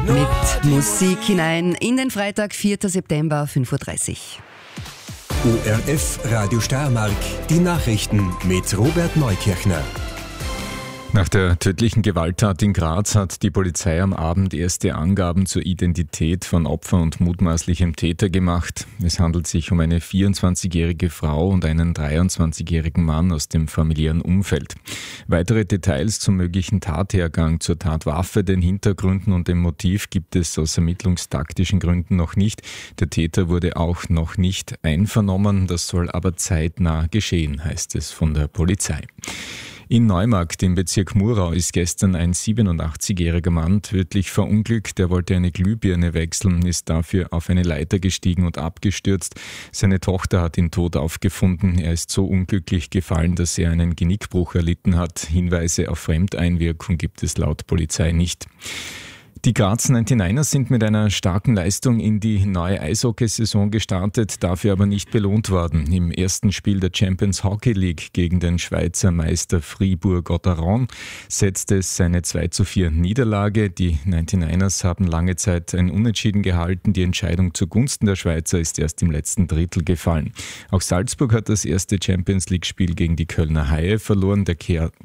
Mit Musik hinein in den Freitag, 4. September, 5.30 Uhr. ORF Radio Steiermark, die Nachrichten mit Robert Neukirchner. Nach der tödlichen Gewalttat in Graz hat die Polizei am Abend erste Angaben zur Identität von Opfer und mutmaßlichem Täter gemacht. Es handelt sich um eine 24-jährige Frau und einen 23-jährigen Mann aus dem familiären Umfeld. Weitere Details zum möglichen Tathergang, zur Tatwaffe, den Hintergründen und dem Motiv gibt es aus ermittlungstaktischen Gründen noch nicht. Der Täter wurde auch noch nicht einvernommen, das soll aber zeitnah geschehen, heißt es von der Polizei. In Neumarkt im Bezirk Murau ist gestern ein 87-jähriger Mann tödlich verunglückt. Er wollte eine Glühbirne wechseln, ist dafür auf eine Leiter gestiegen und abgestürzt. Seine Tochter hat ihn tot aufgefunden. Er ist so unglücklich gefallen, dass er einen Genickbruch erlitten hat. Hinweise auf Fremdeinwirkung gibt es laut Polizei nicht. Die Graz 99ers sind mit einer starken Leistung in die neue Eishockeysaison gestartet, dafür aber nicht belohnt worden. Im ersten Spiel der Champions Hockey League gegen den Schweizer Meister Fribourg-Gotteron setzte es eine 2:4 Niederlage. Die 99ers haben lange Zeit ein Unentschieden gehalten. Die Entscheidung zugunsten der Schweizer ist erst im letzten Drittel gefallen. Auch Salzburg hat das erste Champions League-Spiel gegen die Kölner Haie verloren. Der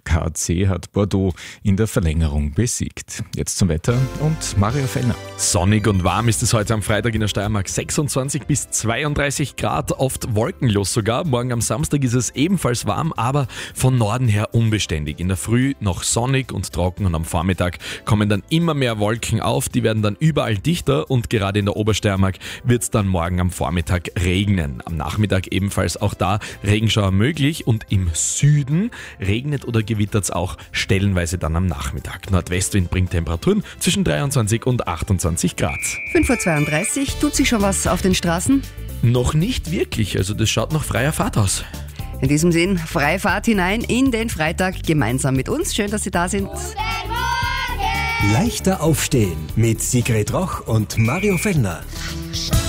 KAC hat Bordeaux in der Verlängerung besiegt. Jetzt zum Wetter und Mario Fellner. Sonnig und warm ist es heute am Freitag in der Steiermark. 26 bis 32 Grad, oft wolkenlos sogar. Morgen am Samstag ist es ebenfalls warm, aber von Norden her unbeständig. In der Früh noch sonnig und trocken und am Vormittag kommen dann immer mehr Wolken auf. Die werden dann überall dichter und gerade in der Obersteiermark wird es dann morgen am Vormittag regnen. Am Nachmittag ebenfalls auch da Regenschauer möglich und im Süden regnet oder gewittert es auch stellenweise dann am Nachmittag. Nordwestwind bringt Temperaturen zwischen 23 und 28 Grad. 5.32 Uhr, tut sich schon was auf den Straßen? Noch nicht wirklich, also das schaut nach freier Fahrt aus. In diesem Sinn, freie Fahrt hinein in den Freitag gemeinsam mit uns. Schön, dass Sie da sind. Leichter aufstehen mit Sigrid Roch und Mario Fellner.